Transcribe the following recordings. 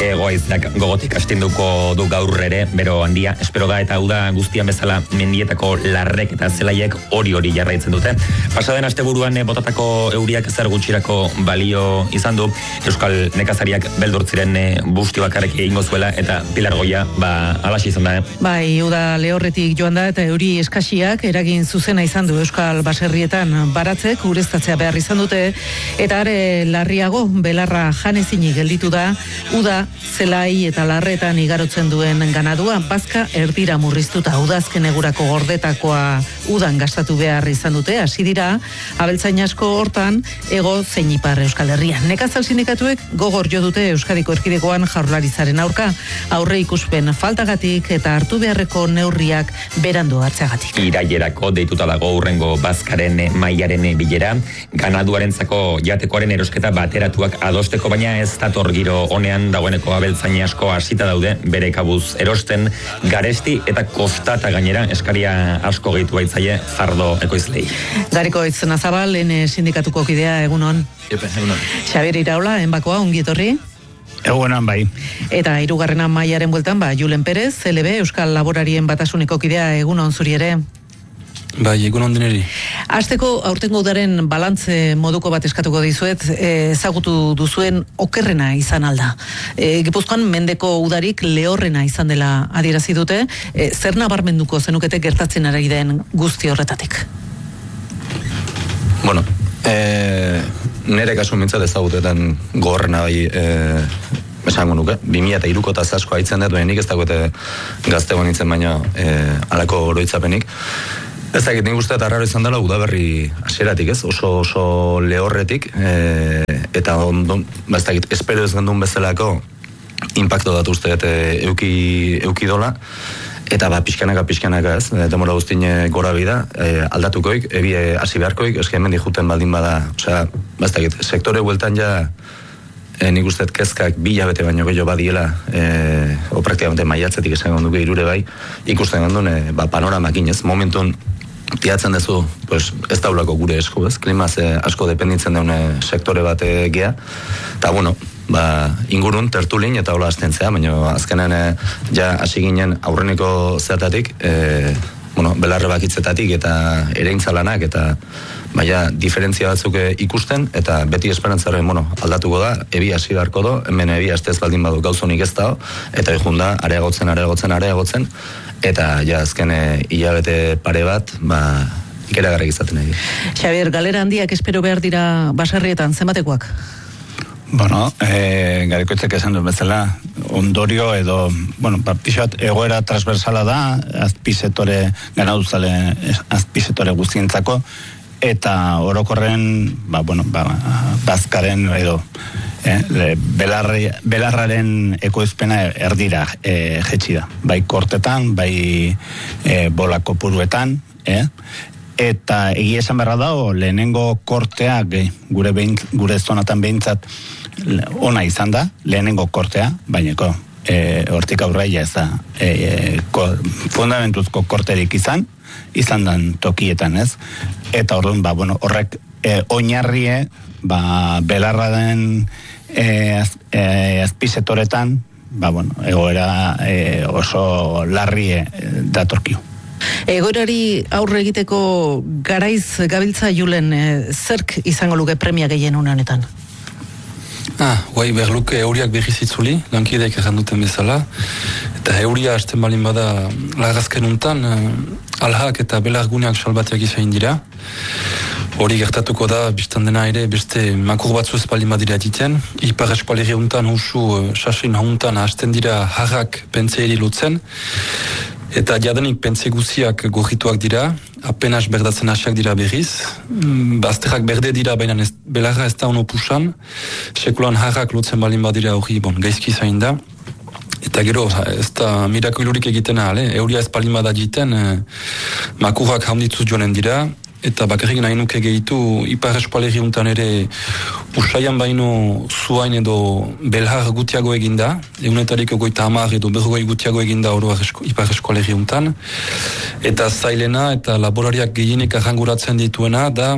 Egoizak gogotik astinduko du gaur ere, bero handia, esperoga eta uda guztian bezala mendietako larrek eta zelaiek hori jarraitzen dute. Pasaden asteburuan botatako euriak zer gutxirako balio izan du, Euskal nekazariak beldurtziren busti bakarrik egingo zuela eta Pilar Goia, alaxi izan da. Bai, uda lehorretik joan da eta euri eskasiak eragin zuzena izan du Euskal baserrietan baratzek ureztatzea behar izan dute eta are larriago belarra janezinik gelditu da, uda zelai eta larretan igarotzen duen ganadua bazka erdira murriztuta udazken egurako gordetakoa udan gastatu behar izan dute, hasi dira abeltzain asko hortan ego zein ipar Euskal Herrian. Nekazal sindikatuek gogor jo dute Euskadiko erkidegoan Jaurlaritzaren aurka, aurre ikuspen faltagatik eta hartu beharreko neurriak berandu hartzeagatik. Irailerako deituta dago hurrengo bazkaren mailaren bilera, ganaduarentzako jatekoaren erosketa bateratuak adosteko, baina ez dator giro honean dagoeneko abeltzain asko hasita daude bere kabuz erosten, garesti eta kostata gainera eskaria asko gehitu baitzaie fardo ekoizlei. Garikoitz Nazabal, sindikatuko kidea, egunon. Egunon. Xabier Iraola, enbakoa, ongi etorri. Egunon, bai. Eta hirugarrena mailaren bueltan, Julen Perez, CLB, Euskal Laborarien Batasuneko kidea, egunon zuri ere. Bai, egunon deneri. Azteko aurtengo udaren balantze moduko bat eskatuko dizuet, ezagutu duzuen okerrena izan alda. Gipuzkoan mendeko udarik lehorrena izan dela adierazi dute, zer nabarmenduko zenukete gertatzen ari den guzti horretatik? Bueno, nire kasu mintzat ezagutetan gorrena bai esango nuke, 2003ko eta zasko haitzen dut, baina nik ez dagoete gazte bonitzen baina alako oroitzapenik. Ez dakit, nik uste eta arraro izan dela udaberri hasieratik, ez? Oso lehorretik, eta ondo, ez dakit, espero ez gendun bezalako impacto datu uste euki dola, eta pixkanaka ez, demora guztien gora bida, aldatukoik, ebi hasi beharkoik, eski hemen dijuten baldin bada, osea, ez dakit, sektore hueltan ja, nik uste kezkak 2 hilabete baino gehiago badiela, o praktikamente maiatzetik esan gonduke 3 bai, ikusten gondun, panoramakin ez, momentun, tiatzen dezu, pues, ez daulako gure esku, ez? Klimaz asko dependitzen daune sektore bat gea. Eta, bueno, ingurun, tertulin, eta hola astentzea, baina azkenen ja hasi ginen aurreneko zeatatik, belarre bakitzetatik eta ereintzalanak, eta baina diferentzia batzuk ikusten, eta beti esperantzaren, aldatuko da, ebi hasi beharko do, hemen ebi hastez baldin badu gauzonik ez da, eta junda areagotzen, eta ja azken hilabete pare bat, ikeragarrik izaten nahi. Xabier, galera handiak espero behar dira baserrietan, zenbatekoak? Bueno, Garikoitzek esan duen bezala, ondorio edo, pixat egoera transversala da, azpisetore, ganaduzale azpisetore guztientzako, eta orokorren, bazkaren edo, belarraren ekoizpena erdira jetxi da. Bai kortetan, bai bolako puruetan, eta egia esan berra dago, lehenengo korteak gure zonatan behintzat ona izan da, lehenengo kortea, baineko hortik aurraia ez da fundamentuzko korterik izan dan tokietan, ez? Eta orduan, horrek oinarrie, belarra den azpisetoretan, egoera oso larrie datorkiu. Egoerari aurre egiteko garaiz gabiltza Julen, zerk izango luke premia gehien honetan? Berluke euriak berriz itzuli, lankideak erran duten bezala, eta euria hasten balin bada lagazken untan, alhak eta belarguneak salbateak izan dira. Hori gertatuko da, biztan dena ere, beste makur batzu ez balin badira diten. Ipar eskualerri untan, usu, sasin hauntan, hasten dira harrak pentseeri lotzen, eta jadanik pentse guziak gorrituak dira, apenas berdatzen hasiak dira berriz. Bazterrak berde dira, baina belarra ez da ono pusan, sekulan harrak lotzen balin badira hori, gaizki zain da. Eta gero, ez da mirakulorik egiten ahal, euria ez balin bada jiten, makurrak haunditzuz joanen dira, eta bakarrik nahi nuke gehitu ipar eskualerri untan ere usaian baino zuain edo belhar gutiago eginda, egunetarik 50 edo 40 gutiago eginda oro ipar eskualerri untan, eta zailena eta laborariak gehienek arranguratzen dituena da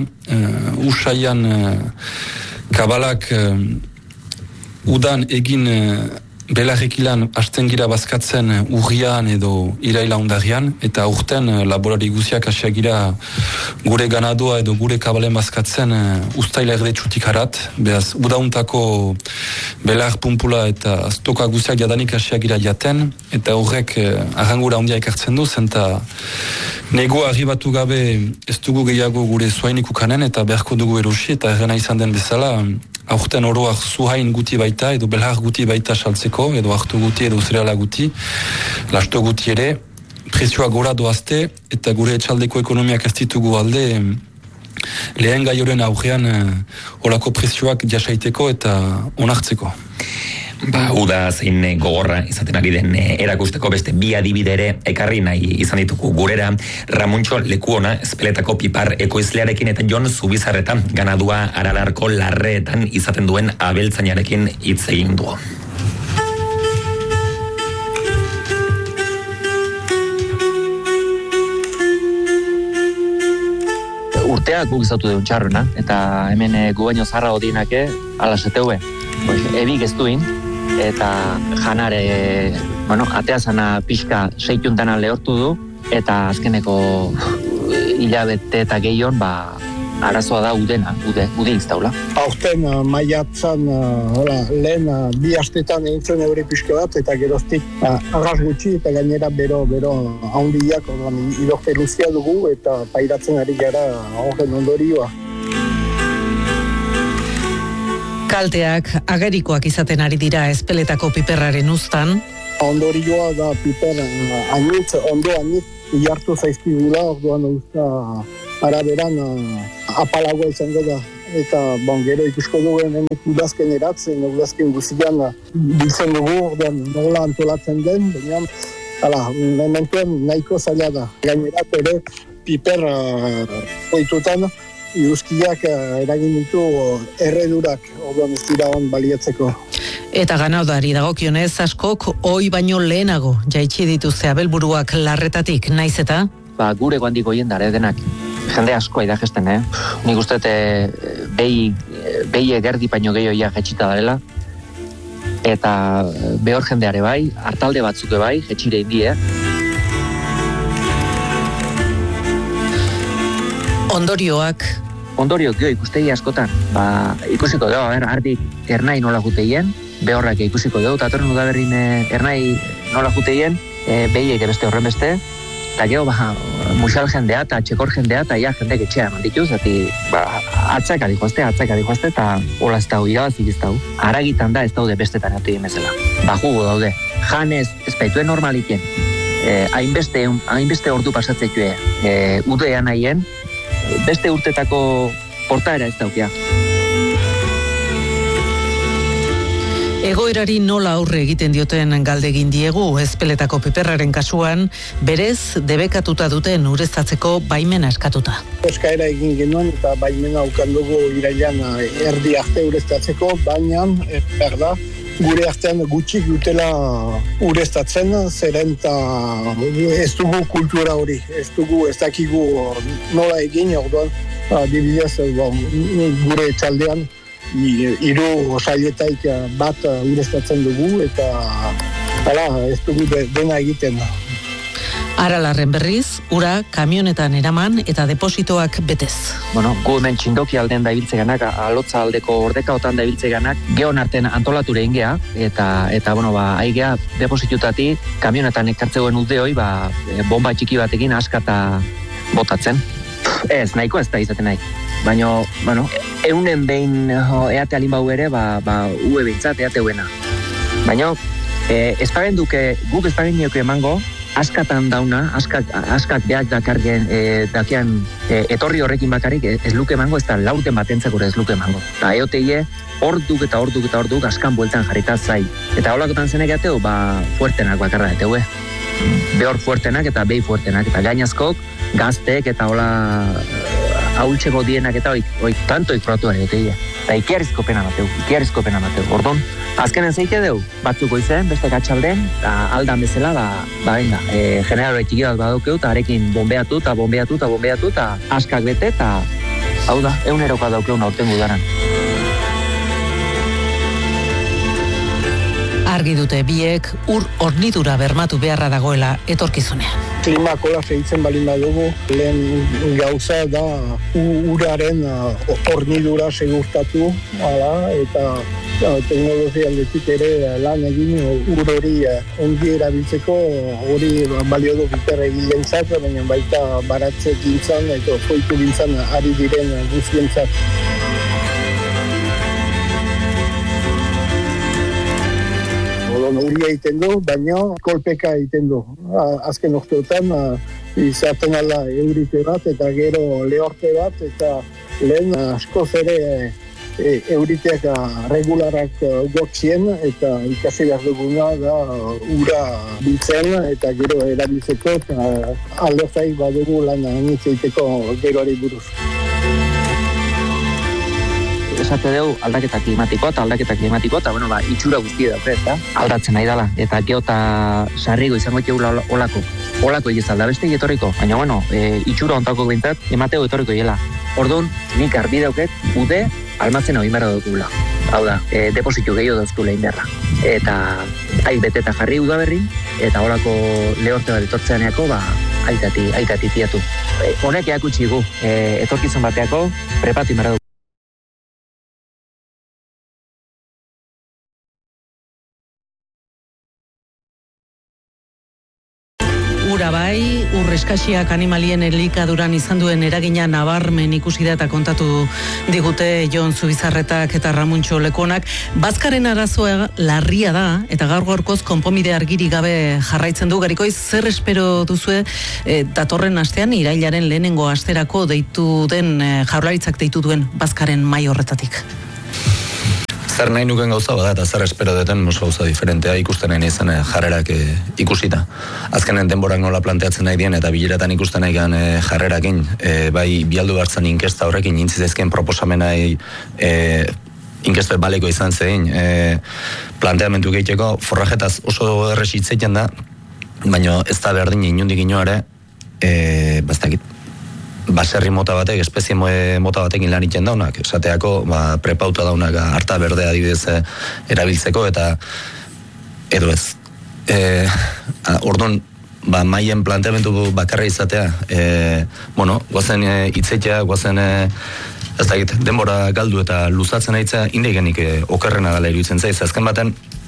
usaian kabalak udan egin belarrekilan hasten gira bazkatzen urrian edo iraila ondarian, eta urten laborari guziak hasiak gira gure ganadua edo gure kabalen bazkatzen ustaila erdetsutik harat, behaz udauntako belar pumpula eta stoka guziak jadanik hasiak gira jaten, eta horrek arrangura ondia ekartzen du, zenta nego arribatu gabe ez dugu gehiago gure zuainik ukanen, eta beharko dugu erosi, eta errena izan den bezala, aurten oroak zuhain guti baita, edo belhar guti baita saltzeko, edo hartu guti, edo zereala guti, lasto guti ere, prezioa gora doazte, eta gure etxaldeko ekonomiak ez ditugu alde, lehen gaioren aurrean olako prezioak jasaiteko eta onartzeko. Uda zein gogorra izaten ari den erakusteko beste bi adibide ere ekarri nahi izan ditugu gurera. Ramuntxo Lekuona Ezpeletako Pipar ekoizlearekin eta Jon Zubizarreta ganadua Aralarko Larreetan izaten duen abeltzainarekin hitz egin du. Urteak guk izatu deun txarruna, eta hemen gu baino zarra odinake ala seteue. Ebik ez duin, eta janare, ateazana pixka seituntana lehortu du, eta azkeneko hilabete eta gehion, arazoa da ude iztaula. Aurten maiatzan lehen bi astetan egin eure pixka bat, eta geroztik arras gutxi, eta gainera bero haundiak idorte luzia dugu, eta pairatzen ari gara horren ondorioa. Kalteak agerikoak izaten ari dira Ezpeletako piperraren uztan. Ondorioa da piper ondo anitz, iartu zaizkigula, orduan usta araberan apalagoa izango da. Eta gero ikusko dugu udazken eratzen, udazken guzian biltzen dugu, orduan nola antolatzen den, baina mementoen nahiko zaila da. Gainerat ere piper oitutan, iruzkiak eragin ditu erredurak, orduan ez dira on baliatzeko. Eta ganaudari dagokionez askok oi baino lehenago jaitsi dituzte abelburuak Larretatik, naiz eta? Gure goandiko jendare denak. Jende asko aida gesten, Nik uste behi egerdi baino gehioia jetxita darela. Eta behor jendeare bai, hartalde batzuke bai, jetxire indi, Ondorioak gio ikustegi askotan, ikusiko dugu, ardik ernai nola juteien, behorrak ikusiko dugu, eta torren udaberrin ernai nola juteien, behiek beste horren beste, eta gero musal jendea eta txekor jendea eta jendek etxea eman dituz, atzaka dihoazte, eta hola ez dago, irabazik ez dago. Aragitan da ez daude bestetan atu dimezela. Jugo daude, janez ez baituen normalitien, hainbeste ordu pasatzekue udean nahien, beste urtetako portaera ez daukia. Egoerari nola aurre egiten dioten galdegin diegu Ezpeletako piperraren kasuan, berez debekatuta duten ureztatzeko baimena eskatuta. Eskaera egin genuen eta baimena ukan dugu irailan erdi arte ureztatzeko, baina berda, gure artean gutxik dutela ureztatzen, zeren eta ez dugu kultura hori, ez dakigu nola egin, orduan, dibidez, gure txaldean, hiru sailetaik bat ureztatzen dugu, eta ez dugu dena egiten. Aralarren berriz, ura kamionetan eraman eta depositoak betez. Gu hemen txindoki aldean da ibiltzeganak, alotza aldeko ordekaotan da ibiltzeganak, geon arten antolature ingea, eta aigea depositutati kamionetan ekartzegoen udeoi, bomba txiki batekin askata botatzen. Ez, nahiko ez da izaten nahi. Baina, eunen behin eate alin bau ere, ue bintzat eate uena. Baina, guk espagen nioke emango, askatan dauna, askak beak dakian etorri horrekin bakarik ez luke emango, ez da laurten batentzako ez luke emango. Eta eoteie, orduk askan bueltan jarrita zai. Eta holakotan zenek ateu, fuertenak bakarra eteue. Behor fuertenak eta behi fuertenak, eta gainazkok, gazteek eta hola haultzeko dienak eta tantoik proatuan egoteia. Eta ikiarizko pena mateu. Ordon, azkenen zeite deu, batzuko izen, beste katxalden, aldan bezala, generalo etxiki bat badaukeu, eta arekin bombeatu, eta askak bete, eta hau da, euneroka daukeu naurten gudaran. argi dute biek ur hornidura bermatu beharra dagoela etorkizunean. Klima kola segitzen balin badugu, lehen gauza da uraren hornidura segurtatu, eta teknologia aldetik ere lan egin ur hori ongi erabiltzeko hori balio du biterra egilentzat, baina baita baratze gintzan eta foitu gintzan ari diren guztientzat. Uria egiten du, baina kolpeka egiten du. Azken urteotan izaten ala eurite bat eta gero lehorte bat eta lehen askoz ere euriteak regularak gotzien eta ikasi behar duguna da ura biltzen eta gero erabiltzeko eta aldozaik badugu lan anitzeiteko geroari buruz. Esate dugu aldaketa klimatikoa eta itxura guztia daude, eta aldatzen nahi dela. Eta geota sarrigo izango egula olako egizalda beste etorriko, baina itxura ontako bintzat emateo etorriko egela. Orduan, nik arbi dauket, ude almatzen hau inbarra dukula. Hau da, depositu gehiago dauzku lehin beharra. Eta beteta jarri udaberri, eta olako lehorte bat etortzeaneako, aitati tiatu. Honek eakutsi gu, etorkizun bateako, prepatu inbarra dukula. Ura bai, urreskasiak animalien elikaduran izan duen eragina nabarmen ikusi da eta kontatu digute Jon Zubizarretak eta Ramuntxo Lekuonak. Bazkaren arazoa larria da eta gaur-gaurkoz konponbide argirik gabe jarraitzen du. Garikoiz, zer espero duzue datorren astean irailaren lehenengo asterako deitu den Jaurlaritzak deitu duen bazkaren mahai horretatik? Zer nahi nuken gauza bada eta zer espero duten oso gauza diferentea ikusten nahi izan jarrerak ikusita. Azkenen denborak nola planteatzen nahi dien eta bileretan ikusten nahi gan jarrerakin, bai bialdu hartzen inkesta horrekin intzizezken proposamenai inkesto baleko izan zein planteamentu gehiteko forrajetaz oso erresitzeiten da, baina ez da berdin inundik inoare bastakit. Baserri mota batek, espezie mota batekin lan iten daunak, esateako prepauta daunak harta berdea adibidez erabiltzeko eta edo ez. Orduan, maien planteamentu bakarra izatea, guazen itzeitea, guazen ez dakit, denbora galdu eta luzatzen aitzea, indegenik okerrena gala iruditzen zaiz. Azken baten,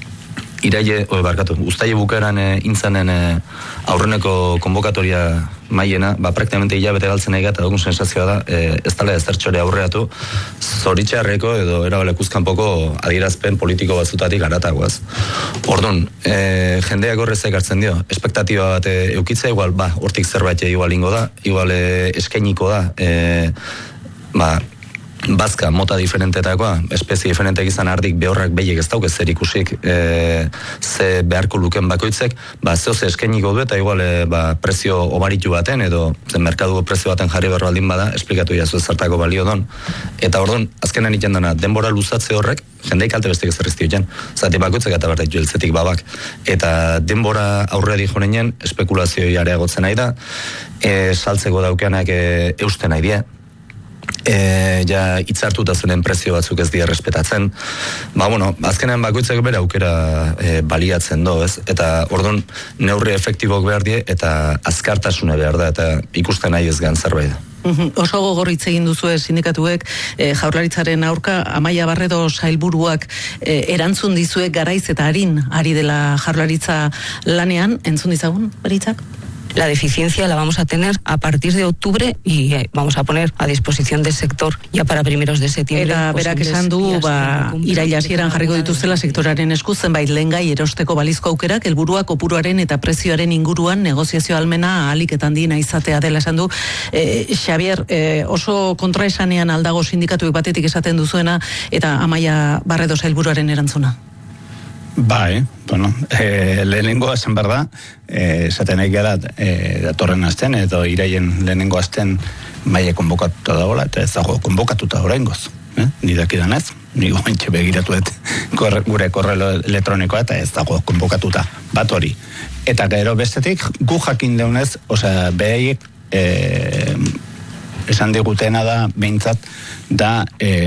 uztaile bukaeran intzanen aurreneko konbokatoria maiena, praktikamente hilabete galtzen nahi gata dugun sensazioa da, ez tala ezertxore aurreatu, zoritxarreko edo erabalekuzkanpoko adierazpen politiko batzutatik aratagoaz. Orduan, jendeak horrezek hartzen dio, espektatiba bat eukitzea, igual, hortik zerbait igual ingo da, igual eskainiko da, bazka mota diferentetakoa, espezie diferentek izan ardik behorrak behiek ez dauke zer ikusik ze beharko luken bakoitzek, zehoze eskeniko du eta igual prezio obaritu baten edo merkaduko prezio baten jarri berro aldin bada, esplikatu jazu ezartako balio don. Eta orduan, azkenan iten dena, denbora luzatze horrek, jendeik alte bestik ezarrizti uten, zati bakoitzek eta berdet jueltzetik babak. Eta denbora aurre di joreinen, espekulazioi areagotzen nahi da, saltzeko daukeanak eusten nahi die, itzartuta zuen prezio batzuk ez dira respetatzen. Azkenean bakoitzak bere aukera baliatzen do, ez? Eta orduan neurri efektibok behar die eta azkartasuna behar da eta ikusten nahi ez gan zerbait da. Oso gogorritz egin duzu sindikatuek Jaurlaritzaren aurka, Amaia Barredo sailburuak erantzun dizuek garaiz eta ari dela Jaurlaritza lanean, entzun dizagun, beritzak? La deficiencia la vamos a tener a partir de octubre y vamos a poner a disposición del sector ya para primeros de septiembre. Eta berak esan du, iraila hasieran jarriko dituztela sektoraren esku zenbait lehengai erosteko balizko aukerak, helburua kopuruaren eta prezioaren inguruan negoziazio almena ahalik eta handiena izatea dela esan du. Xabier, oso kontraesanean aldago sindikatuek batetik esaten duzuena eta Amaia Barredo sailburuaren erantzuna. Lehenengo esan behar da, esaten nahi gara datorren azten, edo iraien lehenengo azten maile konbokatuta dagoela, eta ez dago konbokatuta oraingoz. Ni dakidan ez, ni gomentxe begiratuet gure korrelo elektronikoa, eta ez dago konbokatuta, bat hori. Eta gero bestetik, gu jakin deunez, behaiek esan digutena da, behintzat, da,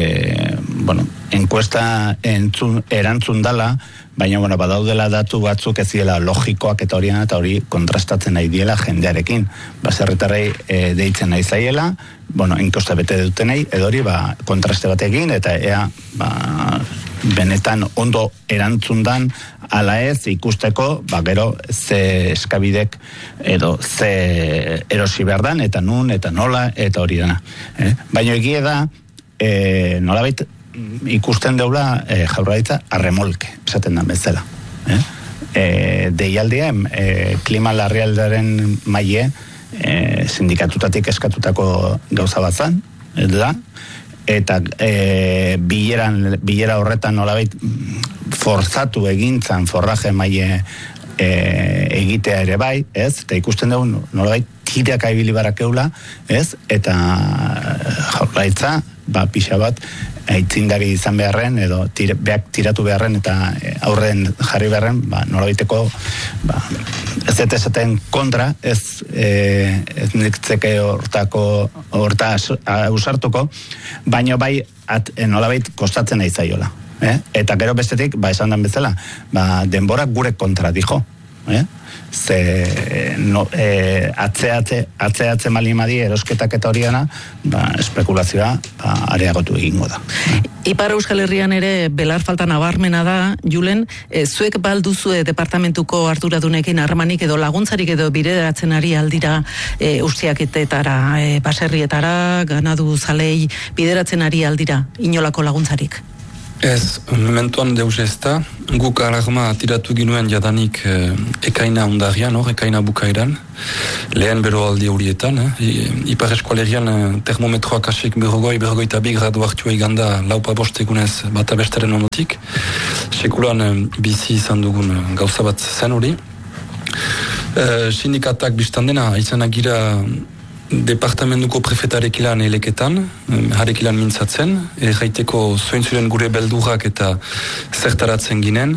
enkuesta erantzun dala, baina, badaudela datu batzuk ez diela logikoak eta hori kontrastatzen nahi diela jendearekin. Baserritarrei deitzen nahi zaiela, enkosta bete dutenei, edo hori kontraste batekin, eta ea, benetan ondo erantzundan ala ez ikusteko, gero ze eskabidek edo ze erosi behar dan, eta nun, eta nola, eta hori dana. Baina egia da, nolabait ikusten deula Jaurlaritza arremolke, esaten da bezala. Deialdia, klima larrialdiaren maile, sindikatutatik eskatutako gauza bat zan, da, eta bilera horretan nolabait forzatu egintzan forraje maile egitea ere bai, ez? Eta ikusten dugu nolabait tiraka ibili barakeula, ez? Eta Jaurlaritza, pixa bat, aitzindari izan beharren, edo beak tiratu beharren, eta aurren jarri beharren, nolabaiteko, ez dut esaten kontra, ez niktzeke horta ausartuko, baino bai nolabait kostatzen nahi zaiola. Eta gero bestetik, esan dan bezala, denbora gure kontra dijo. Atzeatzen malimadi erosketak eta horiana, espekulazioa areagotu egingo da. Ipar Euskal Herrian ere belar falta nabarmena da, Julen, zuek balduzue departamentuko arduradunekin harremanik edo laguntzarik edo bideratzen ari aldira ustiaketetara, baserrietara, ganadu zalei bideratzen ari aldira, inolako laguntzarik? Ez, mementuan deus ez da, guk alarma tiratu ginuen jadanik ekaina ondarian, ekaina bukairan, lehen bero aldi horietan, Ipar Eskualerian termometroak asik berrogoita bi gradu hartua iganda laupa bostegunez bata bestaren onotik, sekulan bizi izan dugun gauza bat zen hori. Sindikatak biztan dena, izanak gira departamentuko prefetarekilan eleketan, harekilan mintzatzen, jaiteko zointzuren gure beldurrak eta zertaratzen ginen.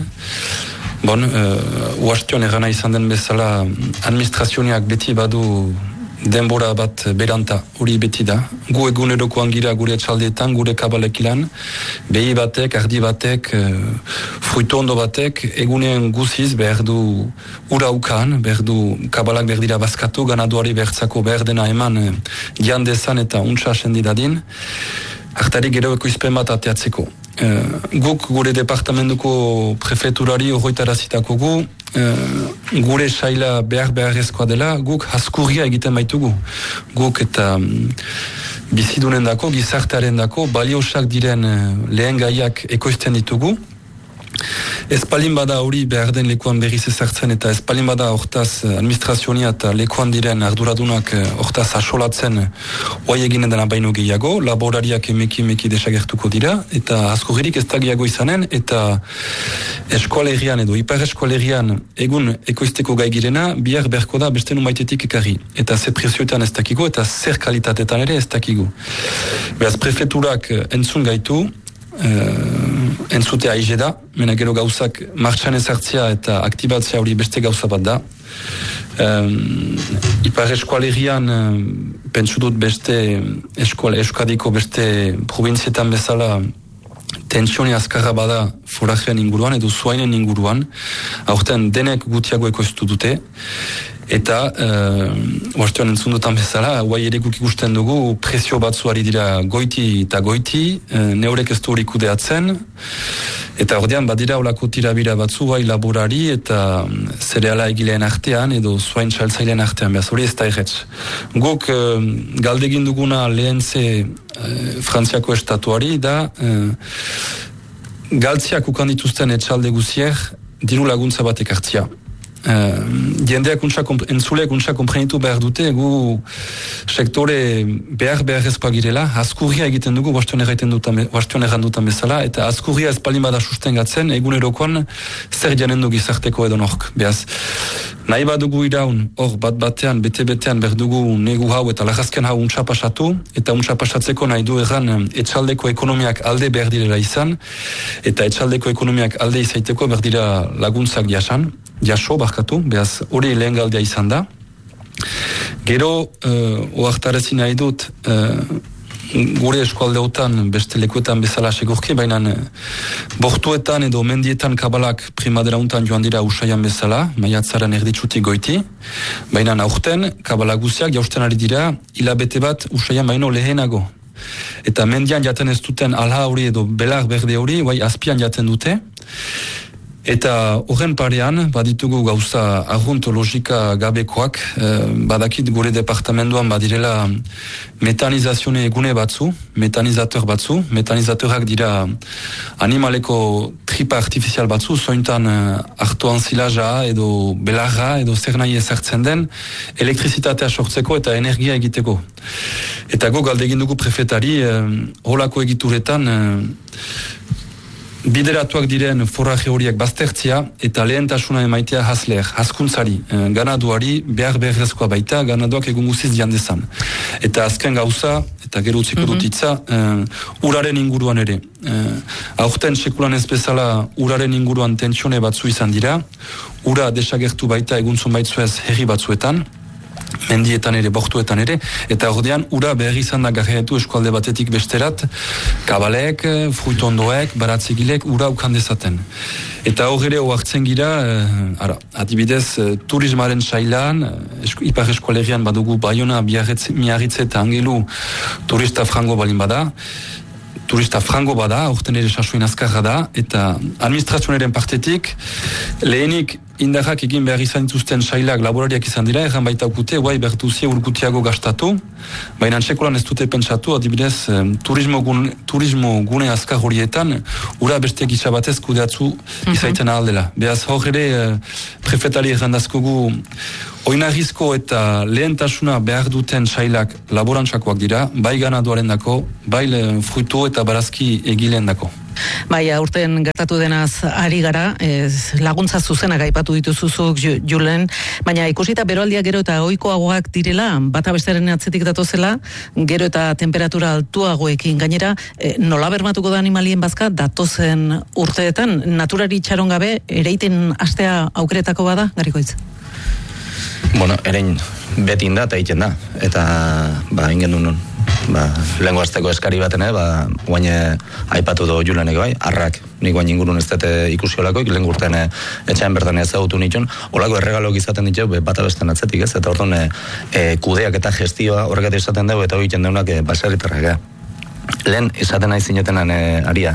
Uastion erana izan den bezala, administrazioniak beti badu denbora bat beranta, hori beti da. Gu egunerokoan gira gure etxaldeetan, gure kabalekilan, behi batek, ardi batek, fruito ondo batek, egunean guziz behar du ura ukan, behar du kabalak behar dira bazkatu, ganaduari behartzako behar dena eman jandezan eta untsa sendidadin, hartari gero ekoizpen bat ateatzeko. Guk gure departamentuko prefeturari horretarazitako gu, gure saila beharrezkoa dela, guk haskurria egiten baitugu. Guk eta bizidunen dako, gizartearen dako, baliosak diren lehen gaiak ekoizten ditugu. Espalin bada hori behar den lekuan berriz ezartzen eta espalin bada hortaz administrazionia eta lekuan diren arduradunak hortaz asolatzen oai eginen dena baino gehiago, laborariak emeki desagertuko dira eta askurririk ez da gehiago izanen eta eskualerian edo Ipar Eskualerian egun ekoizteko gai girena bihar berko da beste numaitetik ekarri eta ze prezioetan ez dakigu eta zer kalitatetan ere ez dakigu. Beraz prefeturak entzun gaitu, entzutea aize da, mena gero gauzak martxan ezartzea eta aktibatzea hori beste gauza bat da. Ipar Eskualerian pentsu dut beste Euskadiko beste provinzietan bezala tentsioni azkarra bada forajean inguruan edo zuainen inguruan, aurten denek gutiago ekoiztu dute eta oastuan entzundutan bezala, guai ere guk ikusten dugu prezio batzuari dira goiti eta goiti, neurek ez du hori kudeatzen eta ordean badira olako tirabira batzu bai laborari eta zereala egileen artean edo zuain txaltzailean artean, behaz hori ez da erretz. Guk galdegin duguna lehentze Frantziako estatuari da galtziak ukan dituzten etxalde guzier diru laguntza batek hartzia. Jendeak entzuleak untsa komprenitu behar dute, gu sektore beharrezkoa girela, askurria egiten dugu, bastion errandutan bezala, eta askurria ez palin bada sustengatzen, egunerokoan zer janen du gizarteko edo nork. Beaz, nahi badugu iraun, hor bat-batean, bete-betean berdugu negu hau eta lagazken hau untsa pasatu, eta untsa pasatzeko nahi du erran etxaldeko ekonomiak alde behar direla izan, eta etxaldeko ekonomiak alde izaiteko behar dira laguntzak jaso barkatu, behaz hori lehen galdea izan da. Gero, oartarezi nahi dut, gure eskualdeotan beste lekuetan bezala segurki, baina bortuetan edo mendietan kabalak primadera untan joan dira usaian bezala, maiatzaren erditsutik goiti, baina aurten kabalak guziak jausten ari dira hilabete bat usaian baino lehenago. Eta mendian jaten ez duten alha hori edo belar berde hori, bai azpian jaten dute. Eta horren parean, baditugu gauza arrunt logika gabekoak, badakit gure departamentuan badirela metanizazione egune batzu, metanizatorak dira animaleko tripa artifizial batzu, zointan hartuan zilaja edo belarra edo zer nahi ezartzen den, elektrizitatea sortzeko eta energia egiteko. Eta go galdegin dugu prefetari, holako egituretan, bideratuak diren forraje horiek baztertzia eta lehentasuna emaitea hazkuntzari, ganaduari behar beharrezkoa baita, ganaduak egun guziz jandezan. Eta azken gauza, eta gero utziko dutitza, uraren inguruan ere. Aurten sekulan ez bezala uraren inguruan tentsione batzu izan dira, ura desagertu baita eguntzun baitzuez herri batzuetan, mendietan ere, bortuetan ere, eta ordean ura behar izan da garraiatu eskualde batetik besterat, kabalek, fruitondoek, baratzegilek, ura ukan dezaten. Eta hor ere oartzen gira, adibidez, turismaren sailan, ipar eskualerian badugu Baiona, Miarritze eta Angelu turista frango balin bada, aurten ere sasuin azkarra da, eta administrazionaren partetik, lehenik indarrak egin behar izan dituzten sailak laborariak izan dira, erran baita ukute, guai bertuzie urgutiago gastatu, baina sekulan ez dute pentsatu, adibidez, turismo gune azkar horietan, ura beste gisa batez kudeatzu izaiten ahaldela. Beaz, hor ere, prefetari errandazkogu, oinarrizko eta lehentasuna behar duten sailak laborantzakoak dira, bai ganaduaren dako, bai fruitu eta barazki egileen dako. Bai, aurten gertatu denaz ari gara, laguntza zuzenak aipatu dituzuzuk Julen, baina ikusita beroaldia gero eta ohikoagoak direla, bata besteren atzetik datozela, gero eta temperatura altuagoekin gainera, nola bermatuko da animalien bazka datozen urteetan, naturari txaron gabe ereiten astea aukeretako bada, Garikoitz? Bueno, erein beti inda eta egiten da, eta ingen duen lehenko azteko eskari batene, guain aipatu do Julenek bai, arrak, nik guain ingurun ez dute ikusiolakoik, lehen gurten etxain bertan ezagutu nituen, olako erregalok izaten ditu, bata besten atzetik ez, eta orduan kudeak eta gestioa horrekat izaten dugu, eta hori egiten deunak baserritarrak. Lehen izaten nahi zinetenan aria,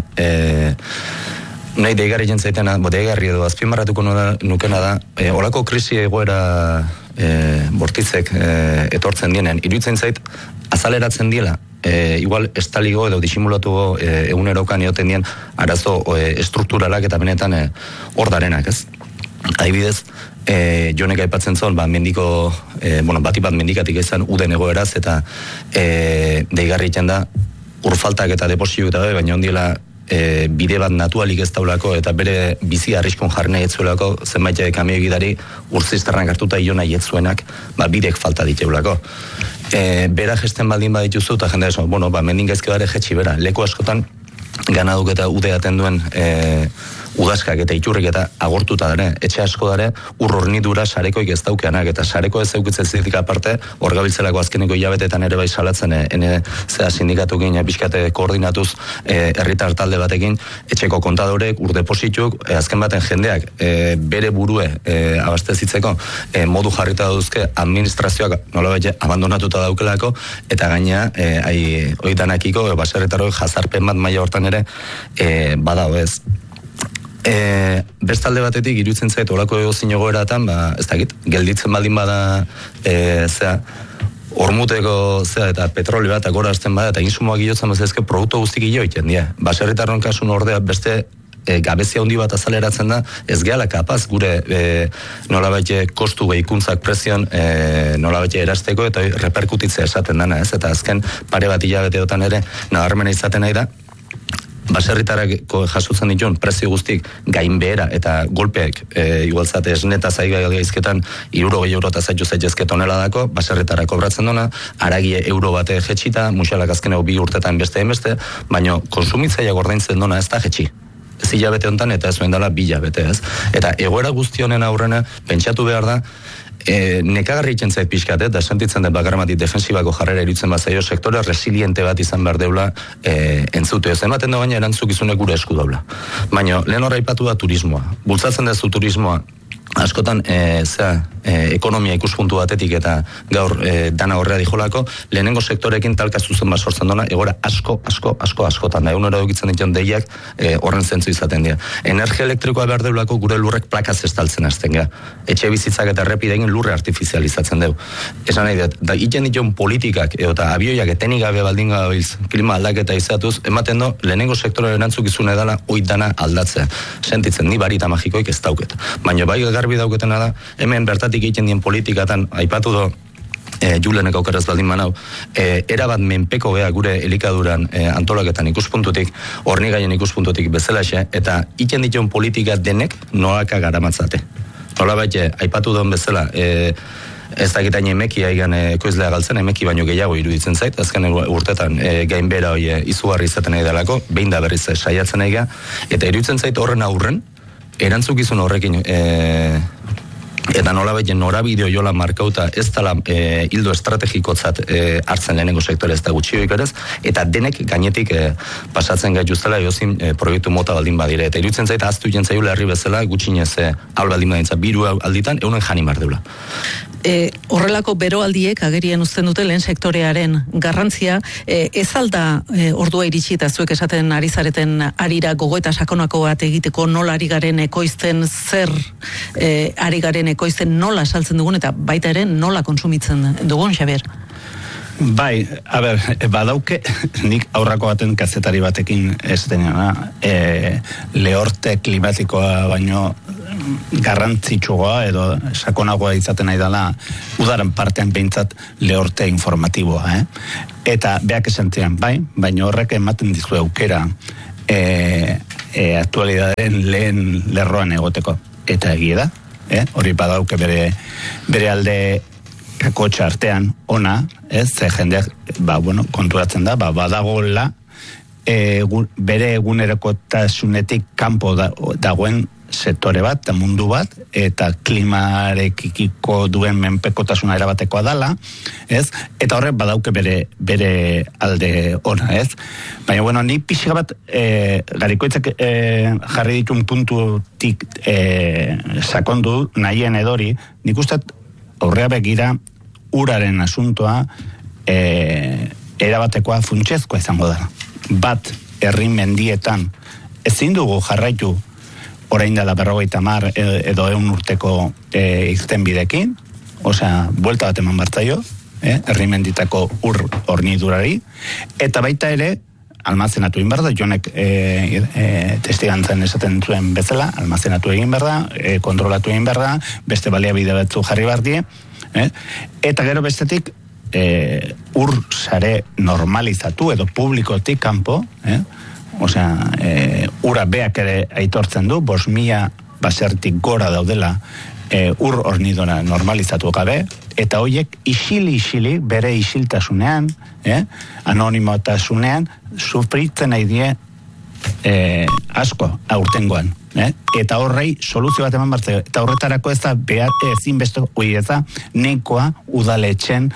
nahi deigarri jentzaitena, deigarri edo azpimarratuko nukena da, olako krisi egoera bortitzek etortzen dienen, iruditzen zait, azaleratzen diela, igual estaligo edo disimulatugo egunerokan ioten dien arazo estrukturalak eta benetan hor darenak, ez? Adibidez, Jonek aipatzen zon, mendiko, batipat mendikatik izan uden egoeraz, eta deigarri iten da, urfaltak eta deposio eta baina ondiela bide bat natualik ez daulako eta bere bizi arriskun jarri nahi etzuelako zenbait kamio egidari urzizternak hartuta iona ietzuenak bidek falta diteulako. Bera gesten baldin badituzu eta jende esan, mendin gaizke bare jetxi bera. Leku askotan ganaduk eta udeaten duen ugazkak eta iturrik eta agortuta dare, etxe asko dare, urrornidura sarekoik ez daukeanak, eta sareko ez daukitzen zirik aparte, hor gabiltzelako azkeneko hilabetetan ere bai salatzen, zera sindikatu gine, pixkate koordinatuz herritar talde batekin, etxeko kontadorek, urdeposituk, azken baten jendeak, bere burue abastezitzeko, modu jarrita duzke administrazioak nolabait abandonatuta daukelako, eta gaina, oitanakiko, baserritarok jazarpen bat maila hortan ere, badao ez. Bestalde batetik iruditzen zait olako egozin egoeratan, ez dakit, gelditzen baldin bada ormuteko eta petroli bat agora hasten bada eta insumoak iotzen bezazke produktu guztik ioiten dira. Baserritarron kasun ordea beste gabezia handi bat azaleratzen da, ez gehala kapaz gure nolabait kostu behikuntzak presion nolabait erasteko eta reperkutitzea esaten dana, ez? Eta azken pare bat hilabeteotan ere nabarmena izaten nahi da, baserritarako jasutzen dituen prezio guztik gainbehera eta golpeak igualzat esneta zaigai gaizketan €100 eta zaitu zaitezke toneladako, baserritarako kobratzen dona, aragie euro bate jetxita, muxalak azkeneko 2 urtetan beste, baina konsumitzaia gordaintzen dona ez da jetxi. Ez hilabete honetan eta ez dela 2 hilabete, ez? Eta egoera guzti honen aurrena pentsatu behar da, nekagarri itzen zait pixkat, eta sentitzen dut bakaramatik defensibako jarrera irutzen bazaio, sektore resiliente bat izan behar deula entzute. Ez ematen da baina erantzukizunek gure esku daula. Baina, lehen horra ipatu da turismoa. Bultzatzen dezu turismoa, askotan ekonomia ikuspuntu batetik eta gaur dana horrea dijolako, lehenengo sektorekin talka zuzen bat sortzen dona, egora askotan da, egunero dukitzen dituen deiak horren zentzu izaten dira. Energia elektrikoa behar deulako gure lurrek plakaz estaltzen azten ga. Etxe bizitzak eta errepidegin lurre artifizializatzen deu. Esan nahi dut, da iten dituen politikak eta abioiak etenik gabe baldin gabiltz klima aldaketa izatuz, ematen do, lehenengo sektoren erantzukizune dala oit dana aldatzea. Sentitzen, ni barita magikoik ez dauket. Baina bai garbi dauketena da, hemen bertatik egiten dien politikatan, aipatu do, Julenek aukeraz baldin manau, erabat menpeko gea gure elikaduran antolaketan ikuspuntutik, hornigaien ikuspuntutik bezalaxe, eta iten dituen politika denek nolaka garamatzate. Nolabait, aipatu duen bezala, ez dakitain emeki haigan ekoizlea galtzen, emeki baino gehiago iruditzen zait, azken urtetan gainbera hoi izugarri izaten nahi dalako, behin da berriz saiatzen nahi ga, eta iruditzen zait horren aurren, erantzukizun horrekin eta nolabait norabideo jola markauta ez dala hildo estrategikotzat hartzen lehenengo sektore ez da gutxioik berez, eta denek gainetik pasatzen gaituztela eozin proiektu mota baldin badire, eta iruditzen zaita aztu jen zaiola herri bezala gutxinez albaldin badintza, biru alditan eunen janimar deula. Horrelako beroaldiek agerien uzten dute lehen sektorearen garrantzia, ez alda ordua iritsi eta zuek esaten ari zareten arira gogoeta sakonako bat egiteko nola ari garen ekoizten, zer ari garen ekoizten, nola saltzen dugun eta baita ere nola konsumitzen dugun, Xabier? Bai, a ber, badauke, nik aurrako baten kazetari batekin ez dena, lehorte klimatikoa baino garrantzitsuagoa edo sakonagoa izaten nahi dela udaren partean behintzat lehorte informatiboa, Eta beak esentzian, bai, baina horrek ematen dizu aukera aktualidadaren lehen lerroan egoteko. Eta egia da, hori badauke bere alde kakotxa artean ona, ze jendeak, konturatzen da, badagoela bere egunerokotasunetik kanpo dagoen sektore bat, eta mundu bat, eta klimarekiko duen menpekotasuna erabatekoa dala, eta horrek badauke bere alde ona, Baina, ni pixka bat garikoitzak jarri ditun puntutik sakondu nahien edori, nik uste aurrea begira uraren asuntoa erabatekoa funtsezkoa izango da. Bat, herri mendietan ezin dugu jarraitu orain dela 50 edo 100 urteko izten bidekin, buelta bat eman bartzaio, herri menditako ur hornidurari, eta baita ere almazenatu egin behar da, jonek testigantzen esaten zuen bezala, almazenatu egin behar da, kontrolatu egin behar da, beste baliabide batzu jarri behar die, eta gero bestetik ur sare normalizatu edo publikotik kanpo, ura beak ere aitortzen du, 5.000 basertik gora daudela ur hornidura normalizatu gabe, eta horiek isili bere isiltasunean, anonimotasunean, sufritzen nahi die asko aurtengoan. Eta horrei soluzio bat eman bartzeo. Eta horretarako ez da behar ezinbesto ez nekoa udaletxen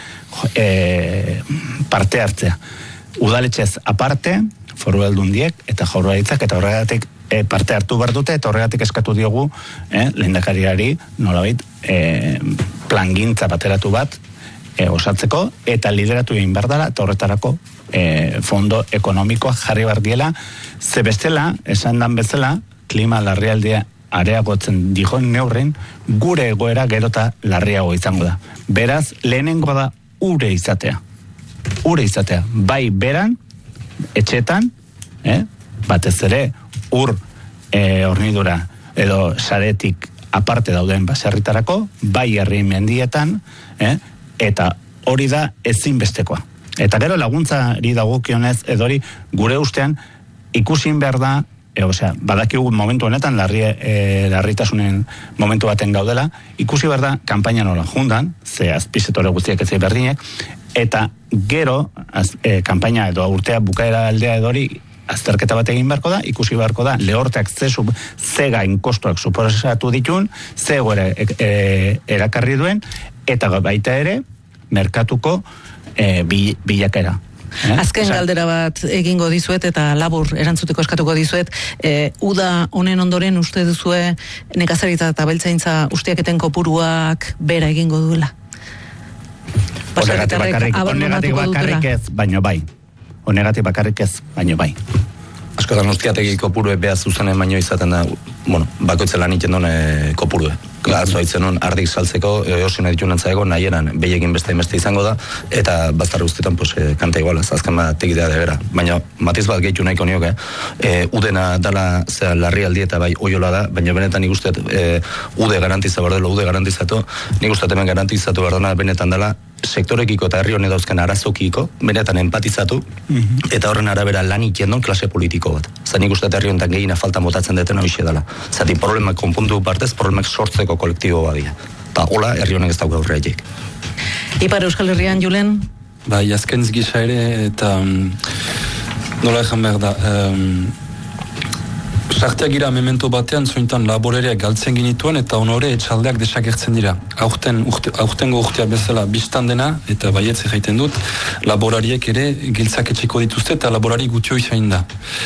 parte hartzea. Udaletxez aparte, foru aldundiek eta jaurlaritzak eta horregatik parte hartu behar dute eta horregatik eskatu diogu lehendakariari nolabait plangintza bateratu bat osatzeko eta lideratu egin behar dela eta horretarako fondo ekonomikoa jarri behar diela, ze bestela, esan dan bezala, klima larrialdea areagotzen dijoen neurren, gure egoera gerota larriago izango da. Beraz, lehenengo da ure izatea. Bai beran, etxetan, batez ere, ur hornidura edo saretik aparte dauden baserritarako, bai herri mendietan, eta hori da ezinbestekoa. Eta gero laguntzari dagokionez edori gure ustean ikusin behar da, badakigu momentu honetan larritasunen momentu baten gaudela, ikusi behar da kanpaina nola jundan, ze azpizetore guztiak ez berdinek, eta gero kanpaina edo urtea bukaera aldea edori azterketa bat egin beharko da, ikusi beharko da, lehorteak ze gain kostuak suposatu ditun, ze egoera erakarri duen, eta baita ere, merkatuko bilakera. Azken galdera bat egingo dizuet eta labur erantzuteko eskatuko dizuet. Uda honen ondoren uste duzue nekazaritza eta abeltzaintza ustiaketen kopuruak bera egingo duela? Honegatik bakarrik ez, baino bai. Honegatik bakarrik ez, baino bai. Askotan ustiategi kopurue behar zuzanen baino izaten da, bakoitze lan iten duen kopurue. Atzo haitzen hon ardik saltzeko, osin editun antzaego, nahieran behiekin beste izango da, eta baztar guztietan kanta igualaz, azken bat egitea da bera. Baina matiz bat gehitu nahiko nioke, udena dala larri aldi eta bai oiola da, baina benetan nik usteet ude garantiza bardelo, ude garantizatu, nik usteet hemen garantizatu bardona benetan dala, sektorekiko eta herri honen dauzken arazokiko, benetan empatizatu, eta horren arabera lan ikendon klase politiko bat. Zan nik usteet herri honetan gehiena falta motatzen detena hoxe dela. Zati problemak konpuntu partez, problemak sortzeko kolektibo badia. Eta hola, herri honek ez dauka aurreatik. Ipar Euskal Herrian, Julen? Bai, azkenz gisa ere, eta nola egan behar da, sarteak gira memento batean zointan laborereak galtzen ginituen eta honore etxaldeak desagertzen dira. Aurtengo urtea bezala biztan dena, eta baietze jaiten dut, laborariek ere giltzak etxiko dituzte eta laborari gutio izain da.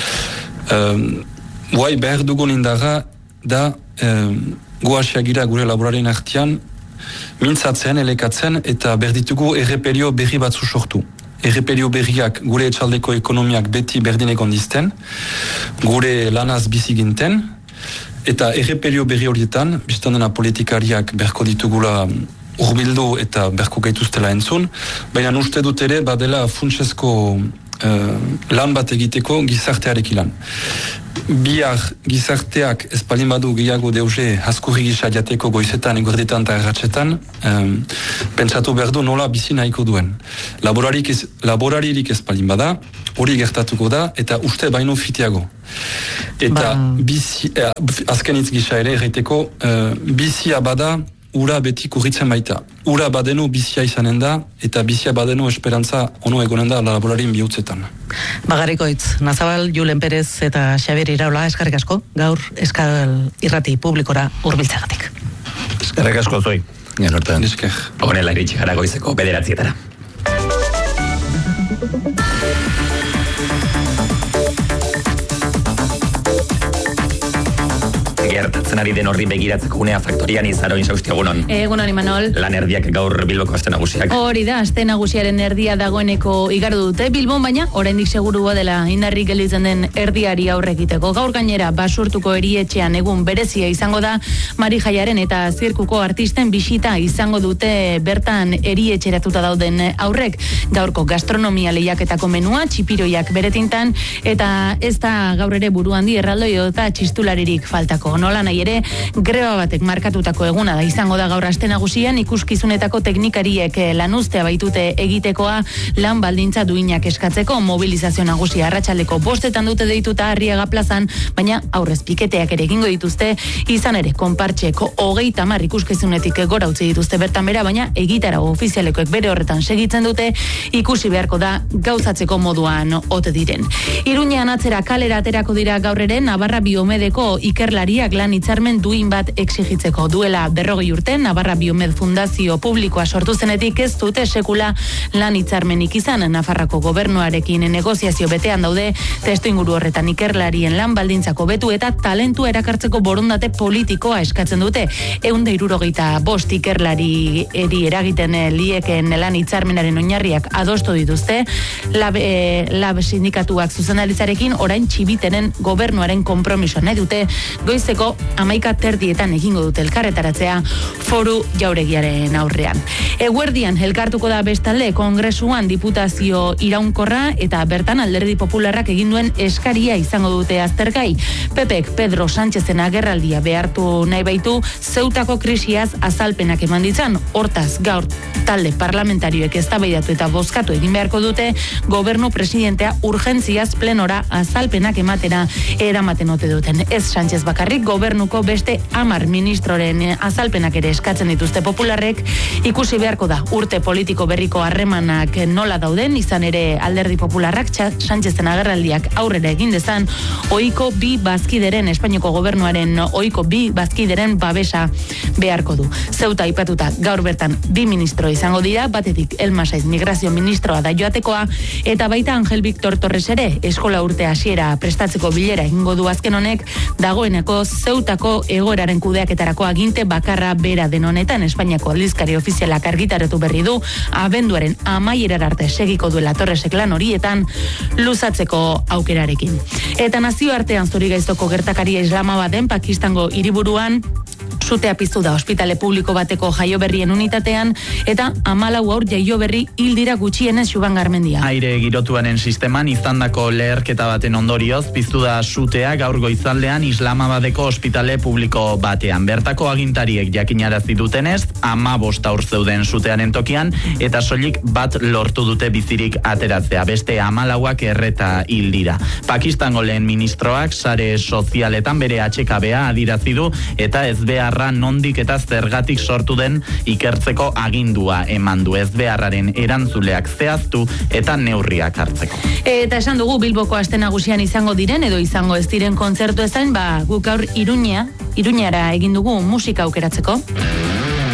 Guai behar dugun indaga da guaxeak gira gure laborarien artean mintzatzen, elekatzen eta berditugu erreperio berri batzu sortu. Erreperio berriak gure etxaldeko ekonomiak beti berdinek ondizten, gure lanaz bizi ginten, eta erreperio berri horietan, biztan dena politikariak berko ditugula urbildu eta berko gaituztela entzun, baina uste dut ere badela funtsezko lan bat egiteko gizartearek lan. Bihar gizarteak espalin badu gehiago deuze haskurri gisa jateko goizetan, eguerdetan eta erratxetan, pentsatu behar du nola bizi nahiko duen. Laboraririk espalin bada, hori gertatuko da, eta uste baino fitiago. Eta azken hitz gisa ere erreteko, bizia bada, ura beti kurritzen baita. Ura badeno bizia izanen da, eta bizia badeno esperantza ono egonen da laborarien bihutzetan. Bagarikoitz, Nazabal, Julen Perez eta Xabier Iraola, eskarrik asko, gaur Euskal Irrati publikora hurbiltzagatik. Eskarrik asko zoi. Esker. Honela iritsi gara goizeko 9:00. Gertatzen ari den horri begiratzeko unea faktorian Izaroin Sausti, egunon. Egunon, Imanol. Lan erdiak gaur Bilboko aste nagusiak. Hori da, aste nagusiaren erdia dagoeneko igardu dute Bilbon, baina oraindik segurua dela indarrik gelditzen den erdiari aurre egiteko. Gaur gainera Basurtuko erietxean egun berezia izango da, Mari Jaiaren eta zirkuko artisten bisita izango dute bertan erietxeratuta dauden aurrek. Gaurko gastronomia lehiaketako menua, txipiroiak beretintan, eta ez da gaur ere buru handi erraldoi eta txistularirik faltako. Nola nahi ere, greba batek markatutako eguna da izango da gaur aste nagusian, ikuskizunetako teknikariek lanuztea baitute egitekoa lan baldintza duinak eskatzeko, mobilizazio nagusia arratsaldeko 5:00 dute deituta Arriaga plazan, baina aurrez piketeak ere egingo dituzte, izan ere konpartxeko 30 ikuskizunetik gora utzi dituzte bertan bera, baina egitarago ofizialekoek bere horretan segitzen dute, ikusi beharko da gauzatzeko moduan ote diren. Iruñean atzera kalera aterako dira gaur ere Navarra Biomedeko ikerlariak lan hitzarmen duin bat exigitzeko. Duela 40 urte Navarra Biomed Fundazio Publikoa sortu zenetik ez dute sekula lan hitzarmenik izan. Nafarrako gobernuarekin negoziazio betean daude, testu inguru horretan ikerlarien lan baldintzako betu eta talentua erakartzeko borondate politikoa eskatzen dute. 165 ikerlari eragiten lieken lan hitzarmenaren oinarriak adostu dituzte. Lab sindikatuak zuzendaritzarekin orain txibitenen gobernuaren konpromiso nahi dute, goizeko 11:30 egingo dute elkarretaratzea foru jauregiaren aurrean. Eguerdian elkartuko da bestalde kongresuan diputazio iraunkorra eta bertan Alderdi Popularrak egin duen eskaria izango dute aztergai. Pepek Pedro Sánchezen agerraldia behartu nahi baitu Zeutako krisiaz azalpenak eman ditzan. Hortaz gaur talde parlamentarioek eztabaidatu eta bozkatu egin beharko dute gobernu presidentea urgentziaz plenora azalpenak ematera eramaten ote duten. Ez Sánchez bakarrik, gobernu gobernuko beste 10 ministroren azalpenak ere eskatzen dituzte popularrek. Ikusi beharko da urte politiko berriko harremanak nola dauden, izan ere Alderdi Popularrak Sánchezen agerraldiak aurrera egin dezan, ohiko bi bazkideren, Espainiako gobernuaren ohiko bi bazkideren babesa beharko du. Zeuta aipatuta gaur bertan bi ministro izango dira, batetik Elma Saiz migrazio ministroa da joatekoa, eta baita Angel Victor Torres ere eskola urte hasiera prestatzeko bilera egingo du azken honek, dagoeneko Zeutako egoeraren kudeaketarako aginte bakarra bera den honetan. Espainiako aldizkari ofizialak argitaratu berri du abenduaren amaierara arte segiko duela Torresek lan horietan luzatzeko aukerarekin. Eta nazioartean Zurigaiztoko gertakaria Islamabaden Pakistango hiriburuan sutea piztu da ospitale publiko bateko jaioberrien unitatean, eta 14 haur jaioberri hil dira gutxienez Xuban Garmendia. Aire girotuaren sisteman izandako leherketa baten ondorioz piztu da sutea gaur goizaldean Islamabadeko ospitale publiko batean. Bertako agintariek jakinarazi dutenez, 15 haur zeuden sutearen tokian, eta soilik bat lortu dute bizirik ateratzea. Beste 14ak erreta hil dira. Pakistango lehen ministroak sare sozialetan bere atxekabea adirazi du, eta ezbeharra nondik eta zergatik sortu den ikertzeko agindua eman du. Ezbeharraren erantzuleak zehaztu eta neurriak hartzeko. Eta esan dugu Bilboko aste nagusian izango diren edo izango ez diren kontzertu ezain, guk gaur Iruñara egin dugu musika aukeratzeko.